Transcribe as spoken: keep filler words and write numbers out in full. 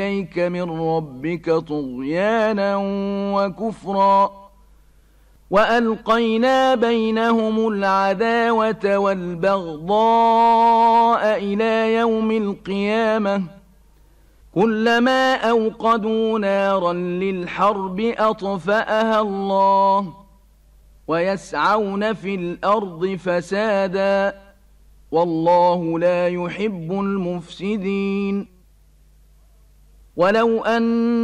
إليك من ربك طغيانا وكفرا وألقينا بينهم العداوة والبغضاء إلى يوم القيامة كلما أوقدوا نارا للحرب أطفأها الله ويسعون في الأرض فسادا والله لا يحب المفسدين ولو أن